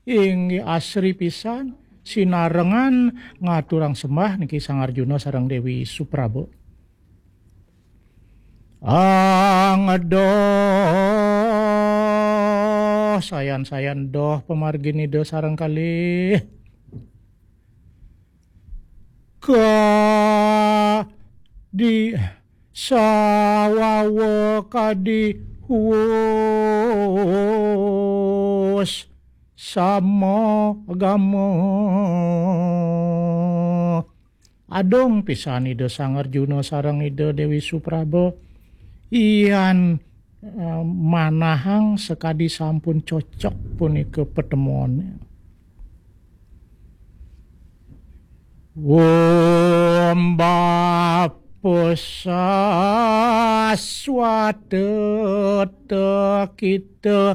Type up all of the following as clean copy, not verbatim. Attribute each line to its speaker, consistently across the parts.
Speaker 1: Inggih asri pisan sinarengan ngaturang sembah niki Sang Arjuna sareng Dewi Suprabo. Doh sayan-sayan doh pemargini doh sareng kalih ka di sawawa kadi wus sama agama adong pisan ide Sang Arjuna sareng ide Dewi Suprabo ian manahang sekadi sampun cocok punika pertemuan Bapusaswateta kita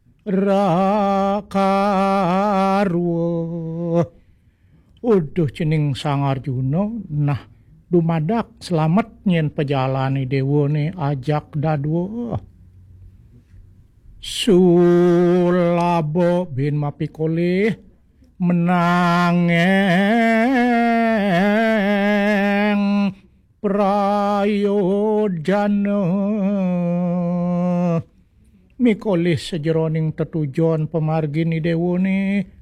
Speaker 1: rakarwa uduh cening Sang Arjuna nah dumadak selamat nyen pejalani dewa ne ajak dadwa Sulabo bin Mapikolih menangeng prayodjana mikolih sejeroning tetujon pemargini dewa ne